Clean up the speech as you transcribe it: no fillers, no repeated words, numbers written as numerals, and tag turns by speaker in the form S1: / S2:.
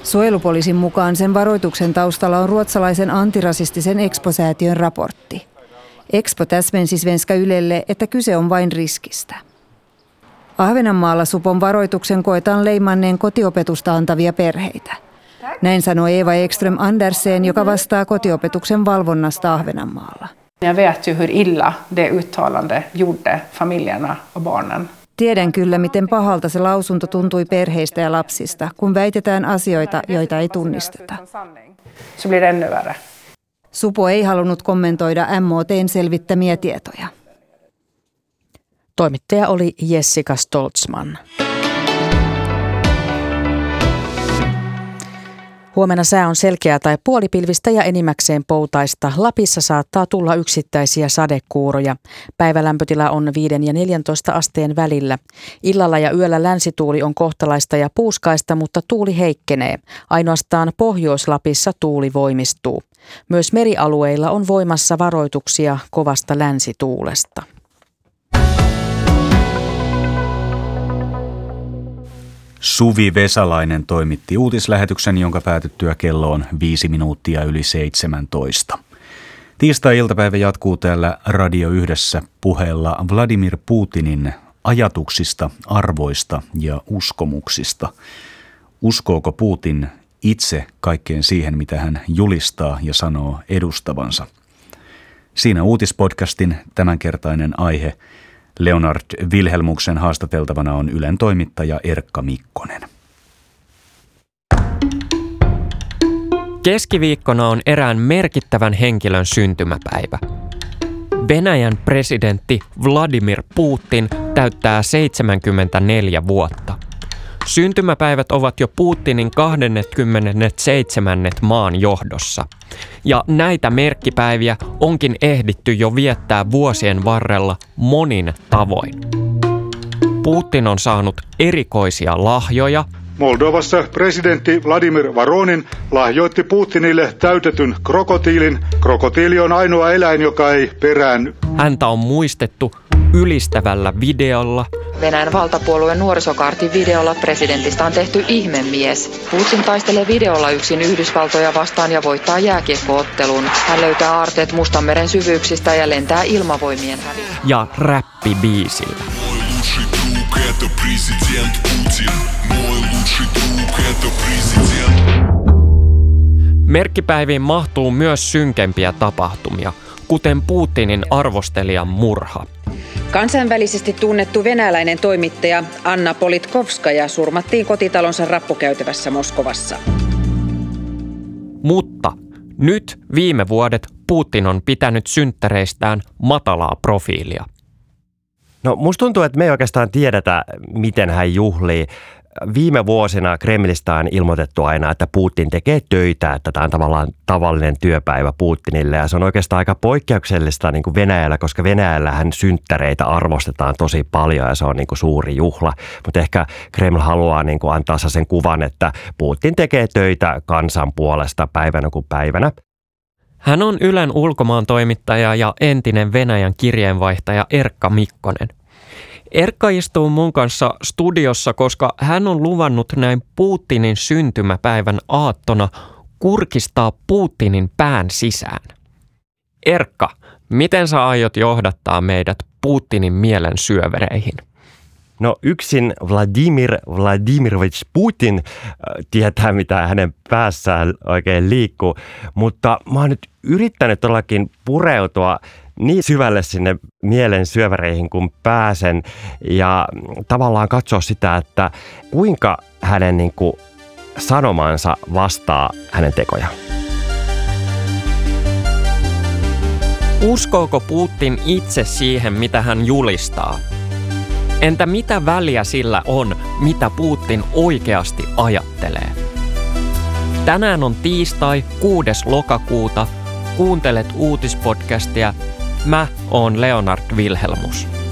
S1: Suojelupoliisin mukaan sen varoituksen taustalla on ruotsalaisen antirasistisen Expo-säätiön raportti. Expo täsmensi Svenska Ylelle, että kyse on vain riskistä. Ahvenanmaalla supon varoituksen koetaan leimanneen kotiopetusta antavia perheitä. Näin sanoi Eva Ekström Andersen, joka vastaa kotiopetuksen valvonnasta Ahvenanmaalla.
S2: Jag vet ju hur illa det uttalande gjorde familjerna och barnen.
S1: Tiedän kyllä, miten pahalta se lausunto tuntui perheistä ja lapsista, kun väitetään asioita, joita ei tunnisteta.
S2: Så blir det ännu värre.
S1: Supo ei halunnut kommentoida MOT:n selvittämiä tietoja.
S3: Toimittaja oli Jessica Stoltzman. Huomenna sää on selkeää tai puolipilvistä ja enimmäkseen poutaista. Lapissa saattaa tulla yksittäisiä sadekuuroja. Päivälämpötila on 5 ja 14 asteen välillä. Illalla ja yöllä länsituuli on kohtalaista ja puuskaista, mutta tuuli heikkenee. Ainoastaan Pohjois-Lapissa tuuli voimistuu. Myös merialueilla on voimassa varoituksia kovasta länsituulesta.
S4: Suvi Vesalainen toimitti uutislähetyksen, jonka päätyttyä kello on 5 minuuttia yli 17. Tiistai-iltapäivä jatkuu täällä Radio Yhdessä puheella Vladimir Putinin ajatuksista, arvoista ja uskomuksista. Uskooko Putin itse kaikkeen siihen, mitä hän julistaa ja sanoo edustavansa? Siinä uutispodcastin tämänkertainen aihe. Leonard Wilhelmuksen haastateltavana on Ylen toimittaja Erkka Mikkonen.
S5: Keskiviikkona on erään merkittävän henkilön syntymäpäivä. Venäjän presidentti Vladimir Putin täyttää 74 vuotta. Syntymäpäivät ovat jo Putinin 27. maan johdossa. Ja näitä merkkipäiviä onkin ehditty jo viettää vuosien varrella monin tavoin. Putin on saanut erikoisia lahjoja.
S6: Moldovassa presidentti Vladimir Voronin lahjoitti Putinille täytetyn krokotiilin. Krokotiili on ainoa eläin, joka ei peräänny.
S5: Häntä on muistettu ylistävällä videolla.
S7: Venäjän valtapuolueen nuorisokaartin videolla presidentistä on tehty ihmemies. Putin taistelee videolla yksin Yhdysvaltoja vastaan ja voittaa jääkiekko-ottelun. Hän löytää aarteet Mustanmeren syvyyksistä ja lentää ilmavoimien häviä.
S5: Ja räppibiisillä. Merkkipäiviin mahtuu myös synkempiä tapahtumia, kuten Putinin arvostelijan murha.
S8: Kansainvälisesti tunnettu venäläinen toimittaja Anna Politkovskaja surmattiin kotitalonsa rappukäytävässä Moskovassa.
S5: Mutta nyt viime vuodet Putin on pitänyt synttäreistään matalaa profiilia.
S9: No musta tuntuu, että me ei oikeastaan tiedetä, miten hän juhlii. Viime vuosina Kremlistä on ilmoitettu aina, että Putin tekee töitä, että tämä on tavallaan tavallinen työpäivä Putinille. Ja se on oikeastaan aika poikkeuksellista niin kuin Venäjällä, koska Venäjällähän synttäreitä arvostetaan tosi paljon ja se on niin kuin suuri juhla. Mutta ehkä Kreml haluaa niin kuin antaa sen kuvan, että Putin tekee töitä kansan puolesta päivänä kuin päivänä.
S5: Hän on Ylen ulkomaantoimittaja ja entinen Venäjän kirjeenvaihtaja Erkka Mikkonen. Erkka istuu mun kanssa studiossa, koska hän on luvannut näin Putinin syntymäpäivän aattona kurkistaa Putinin pään sisään. Erkka, miten sä aiot johdattaa meidät Putinin mielen syövereihin?
S9: No yksin Vladimir Vladimirovich Putin tietää, mitä hänen päässään oikein liikkuu, mutta mä oon nyt yrittänyt todellakin pureutua niin syvälle sinne mielen syöväreihin kuin pääsen ja tavallaan katsoa sitä, että kuinka hänen niin kuin sanomansa vastaa hänen tekojaan.
S5: Uskooko Putin itse siihen, mitä hän julistaa? Entä mitä väliä sillä on, mitä Putin oikeasti ajattelee? Tänään on tiistai 6. lokakuuta. Kuuntelet uutispodcastia. Mä oon Leonard Wilhelmus.